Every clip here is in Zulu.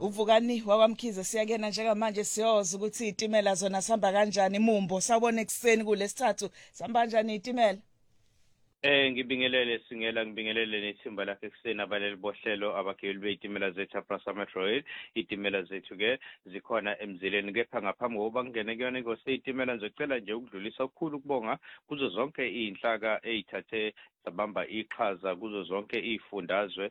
Uvukani wakwamkhize siyakena njengamanje siyoza ukuthi izitimela zona sihamba kanjani Mumbo sawubona ekseni kulesithathu sihamba kanjani izitimela. Ngibingelele nethimba lakhe kuseni abaleli bohlelo abagibeli beyitimela zethu Prasa Metro Rail. Izitimela zethu ke zikhona emzileni kepha ngaphambi kokuba ngene kuyona ingosi izitimela ngicela nje ukudlulisa okukhulu ukubonga kuzo zonke izinhlaka ezithathe sabamba iqhaza kuzo zonke izifundazwe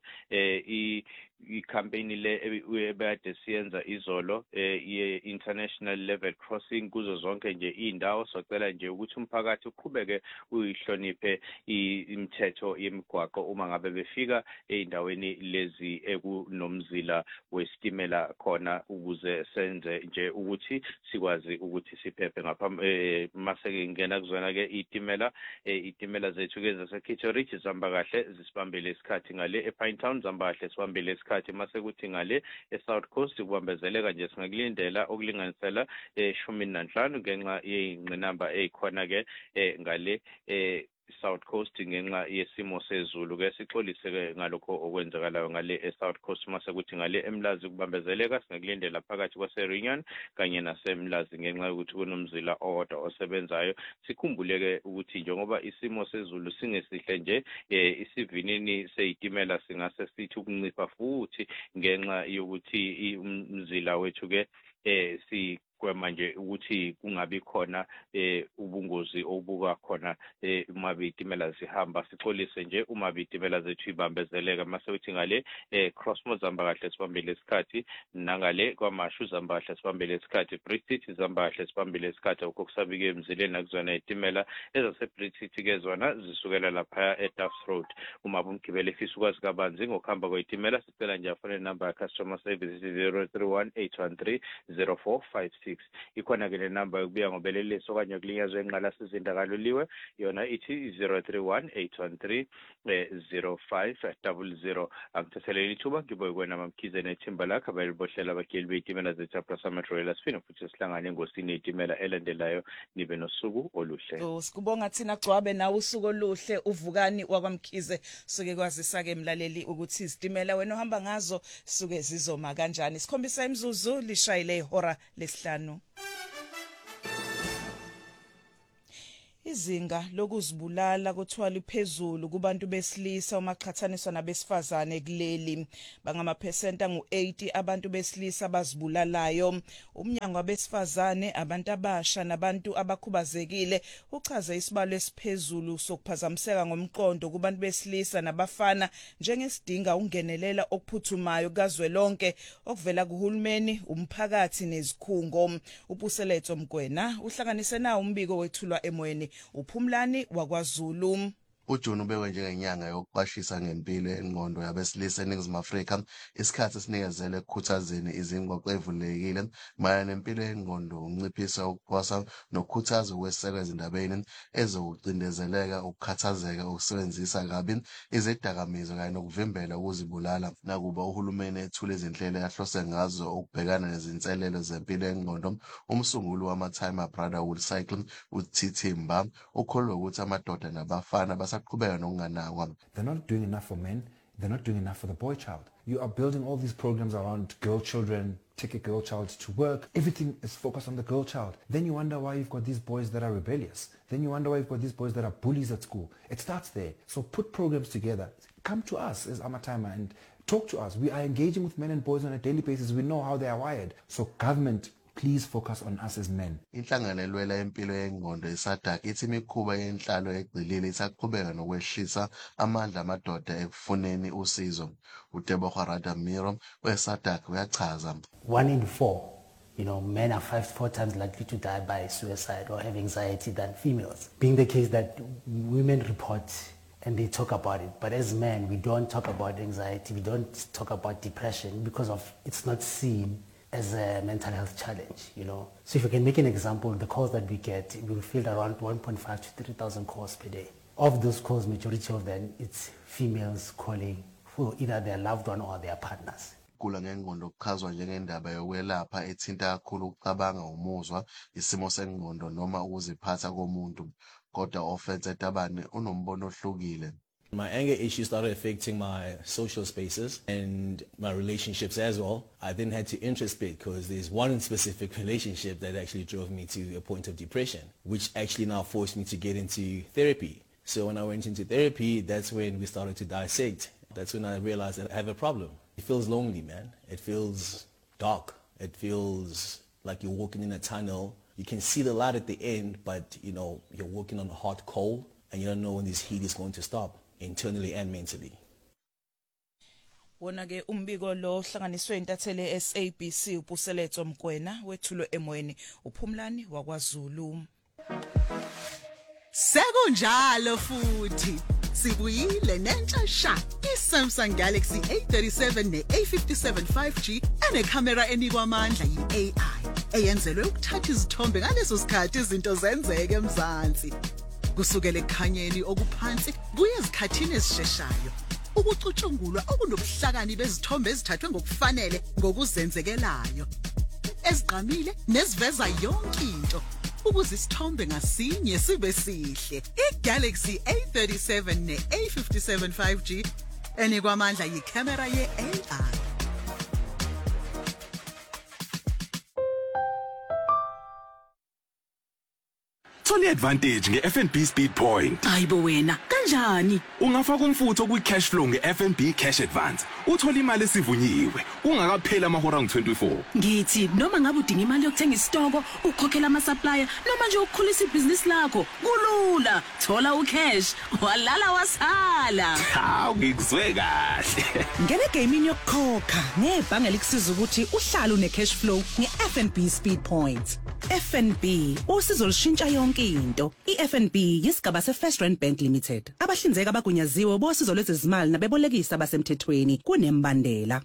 i-campaign le ebade siyenza izolo ye-international level crossing kuzo zonke nje indawo socela nje ukuthi umphakathi uqhubeke uyihloniphe imithetho yemigwaqo uma ngabe befika eindaweni lezi ekunomzila wesitimela khona ukuze senze nje ukuthi sikwazi ukuthi siphephe ngaphambi mase ngena kuzona ke izitimela zethu ke zaseKitchen Ridge zihamba kahle zisibambele isikhathi ngale ePinetown zihamba kahle sibambele isikhathi mase kuthi ngale eSouth Coast kubambezeleka nje singakulindela okulinganisela 15 ngenxa yezingqinamba ezikhona ke ngale South Coast ngenxa yesimo sezulu ke sixolise ke ngalokho okwenzakalayo ngale South Coast mase kuthi ngale eMlazi kubambezeleka singakulindela phakathi kwaseReunion kanye naseMlazi ngenxa yokuthi kunomzila owodwa osebenzayo sikhumbuleke ukuthi njengoba isimo sezulu singesihle nje isivinini seyitimela singase sithi ukuncipha futhi ngenxa yokuthi umzila wethu ke manje ukuthi kungabi khona ubungozi obuka khona uma izitimela zihamba sixolise nje uma izitimela zethu ibambezeleka mase uthi ngale Crossmoor zihamba kahle sibambele isikhathi nangale kwaMashu zihamba kahle sibambele isikhathi Brixton zihamba kahle sibambele isikhathi okusabike emzileni akuzona izitimela ezase-Brixton ke zona zisukela lapha eDuffs Road uma umgibeli efisa ukwazi kabanzi ngokuhamba kwezitimela sicela nje afune number ya customer service 031 813 0456 ikhona ke le number yokubuya ngobeleliso okanye kulinyazwe enqalasizinda liwe yona ithi 031 813 0500 angithethelele ithuba ngiboye kwena mamkhize nethimba lakhe abayelibohlela abagibeli beyitimela zethu Prasa Metro Rail asifine futhi sihlangane engosini yeyitimela elandelayo nibe nosuku oluhle. Sikubonga thina Gcwabe nawe usuku oluhle uvukani wakwamkhize suke kwazisa ke mlaleli ukuthi izitimela wena ohamba ngazo suke zizoma kanjani sikhombisa imzuzu lishayile ihora lesihlanu. Izinga lokuzibulala kuthiwa liphezulu kubantu besilisa uma qhathaniswa nabesifazane kuleli bangamaphesenti angu-80 abantu besilisa bazibulalayo. Umnyango wabesifazane abantu abasha nabantu abakhubazekile uchaze isibalo esiphezulu sokuphazamiseka ngomqondo kubantu besilisa nabafana njengesidinga ungenelela okuphuthumayo kazwelonke okuvela kuhulumeni umphakathi nezikhungo. Upuseletho Mgwena uhlanganise nawo umbiko wethulwa emoyeni uPhumlani wakwaZulu. uJune ubekwe njengenyanga yokuqwashisa ngempilo engqondo yabesilisa eNingizimu Afrika isikhathi esinikezele ekukhuthazeni izingxoxo ezivulekile mayelana nempilo engqondo unciphisa ukucwasa nokukhuthaza ukwesekwa ezindabeni ezokucindezeleka ukukhathazeka ukusebenzisa kabi izidakamizwa kanye nokuvimbela ukuzibulala nakuba uhulumeni ethule izinhlelo yahlose ngazo ukubhekana nezinselelo zempilo engqondo umsunguli wama-Timer Brotherhood Cycle uTT Mba ukholwa ukuthi amadoda nabafana They're not doing enough for men. They're not doing enough for the boy child. You are building all these programs around girl children, take a girl child to work. Everything is focused on the girl child. Then you wonder why you've got these boys that are rebellious. Then you wonder why you've got these boys that are bullies at school. It starts there. So put programs together. Come to us as AmaTimer and talk to us. We are engaging with men and boys on a daily basis. We know how they are wired. So government, please focus on us as men. Inhlangano elwela impilo yengqondo iSADC ithi imikhuba yenhlalo egxilile isaqhubeka nokwehlisa amandla amadoda ekufuneni usizo. uDeboha Radamiro weSADC uyachaza. 1 in 4, men are 4 times likely to die by suicide or have anxiety than females. Being the case that women report and they talk about it, but as men, we don't talk about anxiety, we don't talk about depression because of it's not seen as a mental health challenge, So if you can make an example, the calls that we get, we field around 1.5 to 3,000 calls per day. Of those calls, majority of them, it's females calling for either their loved one or their partners. Ukugula ngengqondo kuchazwa njengendaba yokwelapha ethinta kakhulu ukucabanga umuzwa isimo sengqondo noma ukuziphatha komuntu kodwa offense etabane unombono ohlukile. My anger issue started affecting my social spaces and my relationships as well. I then had to introspect because there's one specific relationship that actually drove me to a point of depression, which actually now forced me to get into therapy. So when I went into therapy, that's when we started to dissect. That's when I realized that I have a problem. It feels lonely, man. It feels dark. It feels like you're walking in a tunnel. You can see the light at the end, but you're walking on a hot coal and you don't know when this heat is going to stop. Internally and mentally. Wona ke umbiko lo hlanganiswe intathele SABC uPuseletho Mgwena wethulo emoyeni uPhumlani wakwaZulu. Sekunjalo futhi sibuyile nentsha iSamsung Galaxy A37 ne-A57 5G enekhamera enikwa amandla yi-AI eyenzelwe ukuthatha izithombe ngaleso sikhathi izinto zenzeke eMzansi. Kusukela ekukhanyeni okuphansi kuye ezikhathini ezisheshayo ukucutshungulwa okunobuhlakani bezithombe ezithathwe ngokufanele ngokuzenzekelayo ezigqamile neziveza yonke into ukuze isithombe ngasinye sibe sihle. iGalaxy A37 ne-A57 5G enikwa amandla yicamera ye-AI. Thola advantage nge-FNB Speed Point. Hayibo wena kanjani? Ungafaka umfutho kwi-cash flow nge-FNB Cash Advance. Uthola imali esivunyiwe kungakaphela amahora angu-24. Ngithi noma ngabe udinga imali yokuthenga isitoko, ukukhokhela ama-supplier noma nje ukukhulisa ibhizinisi lakho, kulula. Thola ucash walala wasala. Hawu ngikuzwe kahle. Ngene gaming yokukhokha nebhange likusiza ukuthi uhlale une-cash flow nge-FNB Speed Point. FNB usizo lushintsha yonke into. iFNB yisigaba seFirst Rand Bank Limited. Abahlinzeka abagunyaziwe bosizo lwezezimali nabebolekisi abasemthethweni kunembandela.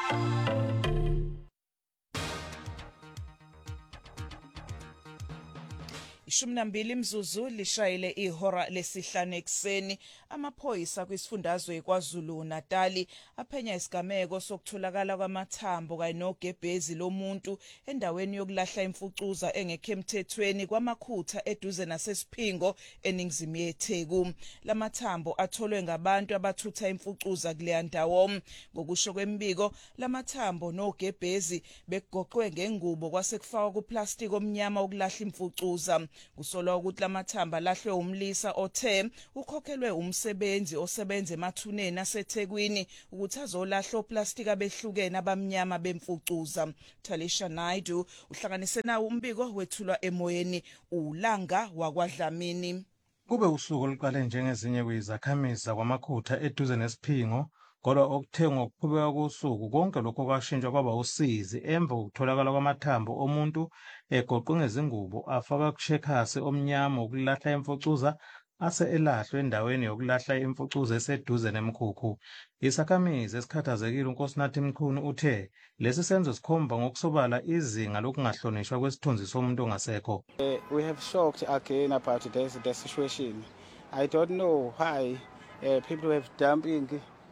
12 imzuzu lishayile ihora lesihlanu ekseni. Amaphoyisa kwisifundazwe kwaZulu Natali aphenya isigameko sokutholakala kwamathambo kanye nogebhezi lomuntu endaweni yokulahla imfucuza engekho emthethweni kwamakhutha eduze nasesiphingo eningizimu yeTheku. Lamathambo atholwe ngabantu abathutha imfucuza kuleya ndawo. Ngokusho kwembiko, lamathambo nogebhezi begoqwe ngengubo kwasekufakwa kuplastic omnyama ukulahla imfucuza. Kusolwa ukuthi lamathamba lahlwe umlisa othe ukhokhelwe umsebenzi osebenza emathuneni aseThekwini ukuthi azolahla oplastic abehlukene abamnyama bemfucuza. Talisha Naidu uhlanganise nawo umbiko wethulwa emoyeni uLanga wakwaDlamini. Kube usuku oluqale njengezinye kwizakhamizi kwamakhutha eduze nesiphingo, kodwa okuthengwa ukuqhubeka kosuku konke lokho kwashintshwa kwaba usizi emva kokutholakala kwamathambo omuntu egoqwe ngezingubo afaka kushekhasi omnyama ukulahla imfucuza ase elahlwe endaweni yokulahla imfucuza eseduze nemkhukhu. Isakhamizi esikhathazekile uNkosinathi Mchunu uthe lesi senzo sikhomba ngokusobala izinga lokungahlonishwa kwesithunzi somuntu ongasekho. We have shocked again about the situation. I don't know why people have dumping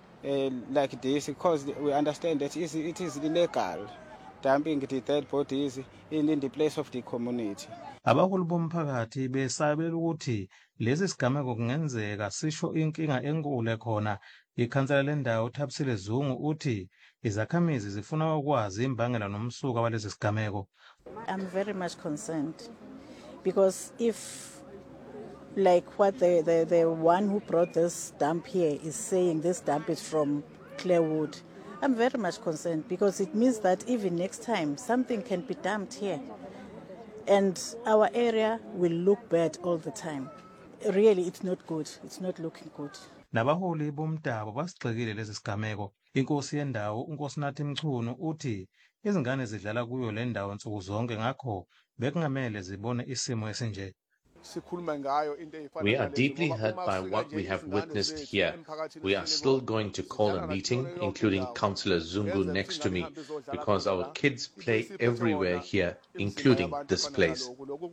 like this, because we understand that it is illegal dumping the dead bodies in the place of the community. Abaholi bomphakathi besabela ukuthi lesi sigameko kungenzeka sisho inkinga enkulu ekhona. Ikhansela lendawo uThabisile Zungu uthi izakhamizi zifuna ukwazi imbangela nomsuka walesi sigameko. I'm very much concerned because if like what the one who brought this dump here is saying this dump is from Clearwood, I'm very much concerned because it means that even next time something can be dumped here and our area will look bad all the time. Really, it's not good. It's not looking good. Nabaholi bomdabu basigxekile lesi sigameko. Inkosi yendawo uNkosinathi Mchunu uthi izingane zidlala kuyo le ndawo insuku zonke ngakho bekungamele zibone isimo esinje. We are deeply hurt by what we have witnessed here. We are still going to call a meeting, including Councillor Zungu next to me, because our kids play everywhere here, including this place.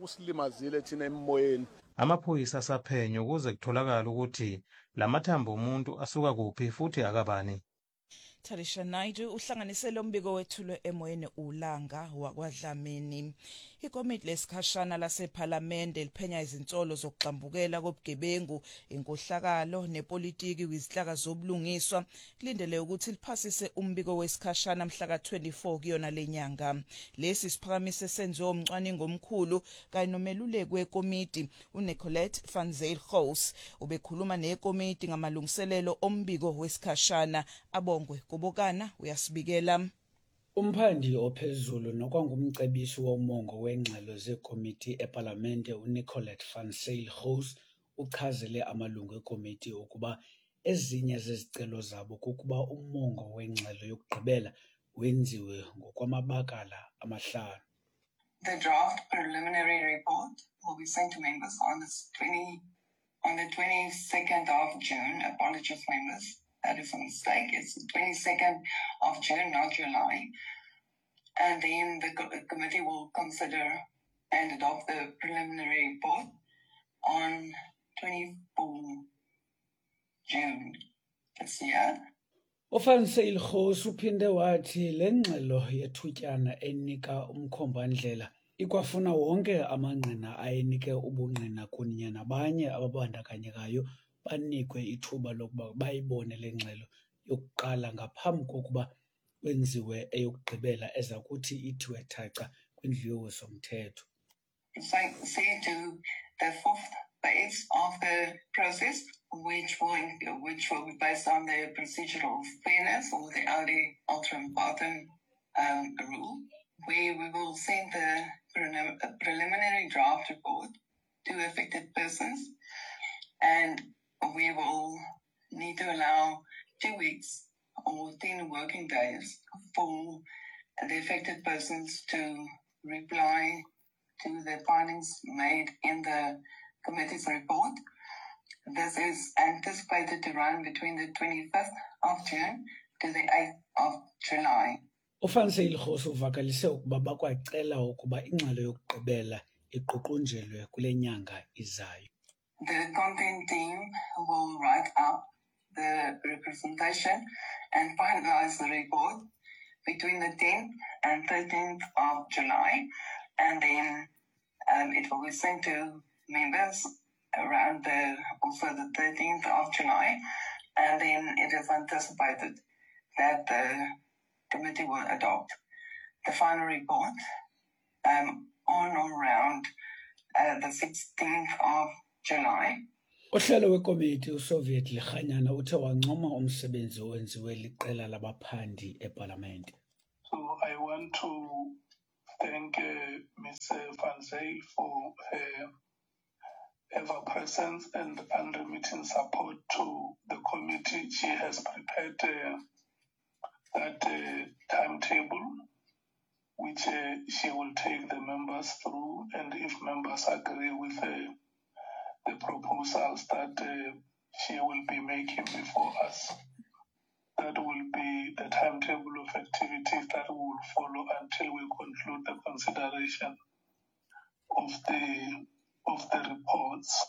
Amaphoyisa asaphenya ukuze kutholakala ukuthi lamathambo omuntu asuka kuphi futhi akabani. Tarisha Naidu uhlanganise lo mbiko wethulo emoyeni ulanga wakwaDlamini. Ikomiti lesikhashana lasePhalamende liphenya izinsolo zokuxambukela kobugebengu, inkohlakalo nepolitiki kwizinhlaka zobulungiswa kulindele ukuthi liphasise umbiko wesikhashana mhla ka-24 kuyona lenyanga. Lesi siphakamise senziwe umcwaningo omkhulu kanye nomeluleki wekomiti uNicolette van Zyl-Gous ubekhuluma nekomiti ngamalungiselelo ombiko wesikhashana. Abongwe Kobokana uyasibikela. Umphandi ophezulu nokwangumcebisi womongo wengxelo zekomiti eParlamente uNicolette van Zyl-Gous uchazele amalungu ekomiti ukuba ezinye zezicelo zabo kukuba umongo wengxelo yokugqibela wenziwe ngokwamabakala amahlanu. The draft preliminary report will be sent to members on the 22nd of June. Apologies, members. That is a mistake. It's the 22nd of June, not July. And then the committee will consider and adopt the preliminary report on 24 June this year. Van Zyl-Gous uphinde wathi le ngxelo yethutyana enika umkhombandlela ikwafuna wonke amangqina ayenike ubungqina kunye nabanye ababandakanyekayo banikwe ithuba lokuba bayibone le ngxelo yokuqala ngaphambi kokuba kwenziwe eyokugqibela eza kuthi ithiwe thaca kwindlu yezomthetho. See to the fourth phase of the process, which will be based on the procedural fairness or the ultram partem rule, where we will send the preliminary draft report to affected persons, and we will need to allow 2 weeks or 10 working days for the affected persons to reply to the findings made in the committee's report. This is anticipated to run between the 25th of June to the 8th of July. Van Zyl-Gous uvakalise ukuba bakwacela ukuba ingxelo yokugqibela iququnjelwe kule nyanga izayo. The content team will write up the representation and finalize the report between the 10th and 13th of July, and then it will be sent to members around also the 13th of July, and then it is anticipated that the committee will adopt the final report on or around the 16th of July. Uhlelo wekomiti uSoviet Likhanyana uthe wancoma umsebenzi owenziwe liqela labaphandi eParlamente. So I want to thank Ms. Van Zyl for her ever presence and unremitting support to the committee. She has prepared that timetable, which she will take the members through, and if members agree with the proposals that she will be making before us, that will be the timetable of activities that we will follow until we conclude the consideration of the reports.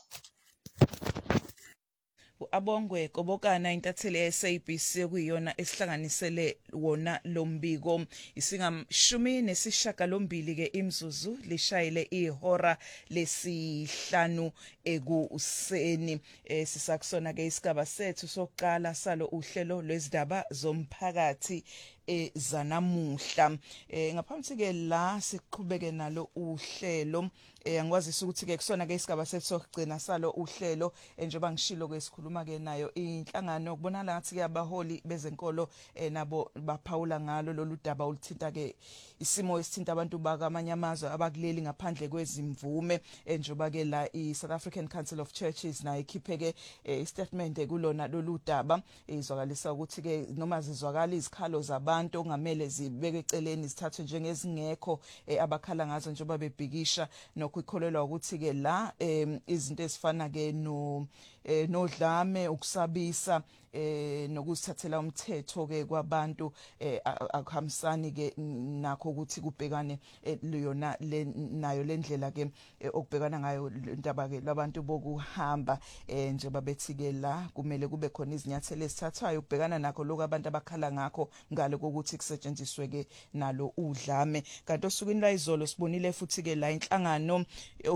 Abongwe Kobokana intatheli yeSABC kuyona esihlanganisele wona lombiko isingamshumi nesishiyagalombili ke imzuzu lishayile ihora lesihlanu ekuseni. Sisakusona ke isigaba sethu sokuqala salo uhlelo lwezindaba zomphakathi zanamuhla. Ngaphambi ke la siqhubeke nalo uhlelo angwazisa ukuthi ke kusona ke isigaba sethu sokugcina salo uhlelo njengoba ngishilo kwesikhuluma ke nayo inhlangano kubonala ngathi ke abaholi bezenkolo nabo baphawula ngalo lolu daba oluthinta ke isimo esithinta abantu bakamanye amazwe abakuleli ngaphandle kwezimvume njengoba ke la iSouth African Council of Churches nayo ikhiphe ke istatement kulona lolu daba izwakalisa ukuthi ke noma zizwakala izikhalo zabantu ongamele zibeke eceleni zithathwe njengezingekho abakhala ngazo njengoba bebhikisha nokukholelwa ukuthi ke la izinto ezifana ke no nodlame ukusabisa nokuzithathela umthetho ke kwabantu akuhambisani ke nakho ukuthi kubhekane leyona nayo lendlela ke okubhekana ngayo indaba ke labantu bokuhamba njengoba bethi ke la kumele kube khona izinyathelo ezithathwayo ukubhekana nakho lokho abantu abakhala ngakho ngale kokuthi kusetshenziswe ke nalo udlame kanti osukwini la izolo sibonile futhi ke la inhlangano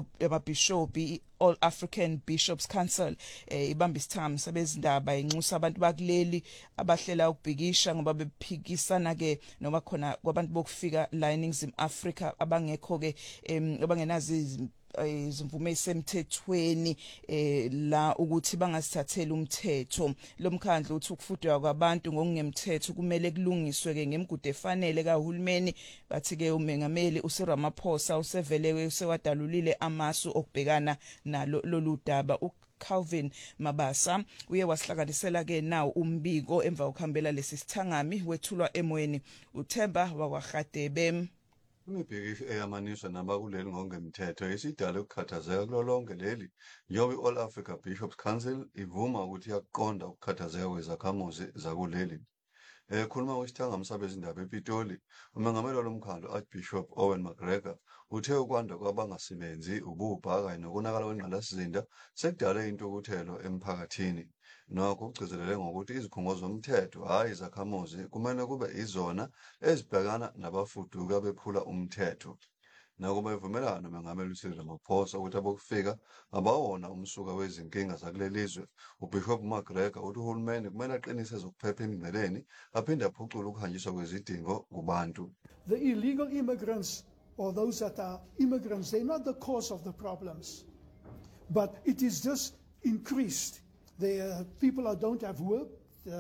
yababishopi All African Bishops Council ibamba isithamo sabezindaba inxusa abantu bakuleli abahlela ukubhikisha ngoba bephikisana ke noma khona kwabantu bokufika la eNingizimu Africa abangekho ke abangenazi izimvume esemthethweni la ukuthi bangasithathela umthetho lomkhandlu uthi ukufudwa kwabantu ngokungemthetho kumele kulungiswe ke ngemigudu efanele kahulumeni bathi ke umengameli uSiramaphosa usevele usewadalulile amasu okubhekana nalo loludaba Calvin Mabasa uye wasihlanganisela ke nawo umbiko emva kokuhambela lesi sithangami wethulwa emoyeni uThemba wakwaGadebe imibhikisho eyamaniswa nabakuleli ngokungemthetho isidale ukukhathazeka kulo lonke leli njengoba i-All Africa Bishops Council ivuma ukuthi iyaqonda ukukhathazeka kwezakhamuzi zakuleli. Khuluma kwisithangami sabezindaba ePitoli, umengameli walomkhandlu Archbishop Owen McGregor uthe ukwanda kwabangasebenzi ububha kanye nokonakala kwengqalasizinda sekudale intukuthelo emphakathini. Nokho ugcizelele ngokuthi izikhungo zomthetho hayi izakhamuzi kumele kube izona ezibhekana nabafuduka bephula umthetho. Nakuba ivumelana nomengameli uCyril Ramaphosa ukuthi abokufika abawona umsuka wezinkinga zakulelizwe, uBishop McGregor uthi uhulumeni kumele aqinise ezokuphepha emingceleni aphinde aphucule ukuhanjiswa kwezidingo kubantu. The illegal immigrants or those that are immigrants, they're not the cause of the problems, but it is just increased. People don't have work.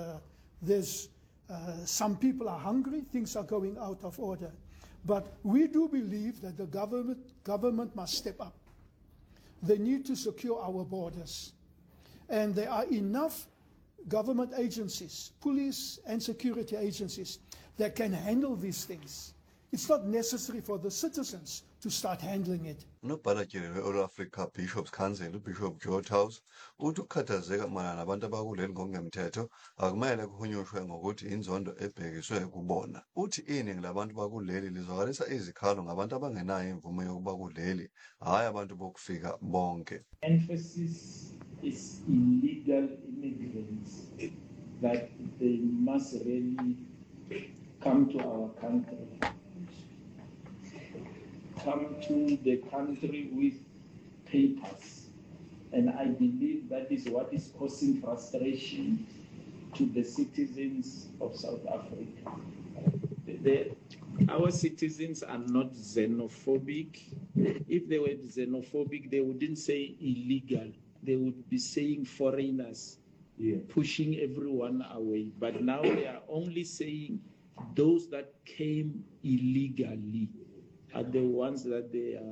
Some people are hungry. Things are going out of order. But we do believe that the government must step up. They need to secure our borders. And there are enough government agencies, police and security agencies, that can handle these things. It's not necessary for the citizens to start handling it. Unobhala jikelele we-All Africa Bishops Council uBishop George House uthi ukukhathazeka mayelana nabantu abakuleli ngokungemthetho akumele kuhunyushwe ngokuthi inzondo ebhekiswe kubona. Uthi iningi labantu bakuleli lizwakalisa izikhalo ngabantu abangenayo imvume yokuba kuleli, hhayi abantu bokufika bonke. Emphasis is illegal immigrants, that they must really come to our country. Come to the country with papers, and I believe that is what is causing frustration to the citizens of South Africa. Our citizens are not xenophobic. If they were xenophobic, they wouldn't say illegal. They would be saying foreigners, pushing everyone away. But now they are only saying those that came illegally are the ones that they are